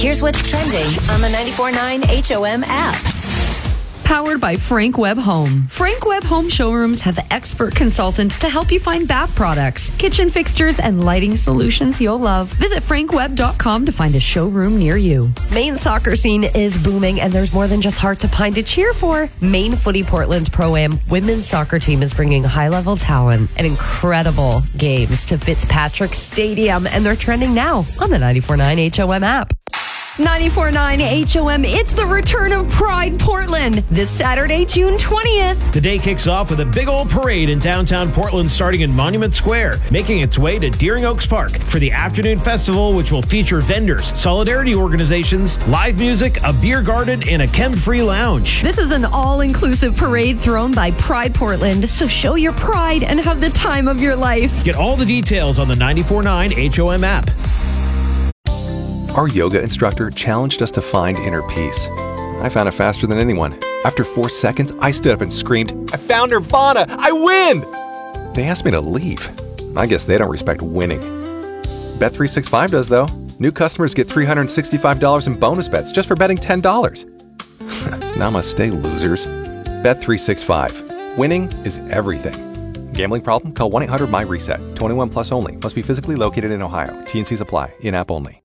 Here's what's trending on the 94.9 HOM app. Powered by Frank Webb Home. Frank Webb Home showrooms have expert consultants to help you find bath products, kitchen fixtures, and lighting solutions you'll love. Visit frankwebb.com to find a showroom near you. Maine's soccer scene is booming, and there's more than just Hearts of Pine to cheer for. Maine Footy Portland's Pro-Am women's soccer team is bringing high-level talent and incredible games to Fitzpatrick Stadium, and they're trending now on the 94.9 HOM app. 94.9 HOM, it's the return of Pride Portland this Saturday, June 20th. The day kicks off with a big old parade in downtown Portland starting in Monument Square, making its way to Deering Oaks Park for the afternoon festival, which will feature vendors, solidarity organizations, live music, a beer garden, and a chem-free lounge. This is an all-inclusive parade thrown by Pride Portland, so show your pride and have the time of your life. Get all the details on the 94.9 HOM app. Our yoga instructor challenged us to find inner peace. I found it faster than anyone. After 4 seconds, I stood up and screamed, "I found Nirvana! I win!" They asked me to leave. I guess they don't respect winning. Bet365 does, though. New customers get $365 in bonus bets just for betting $10. Namaste, losers. Bet365. Winning is everything. Gambling problem? Call 1-800-MY-RESET. 21 plus only. Must be physically located in Ohio. T&Cs apply. In-app only.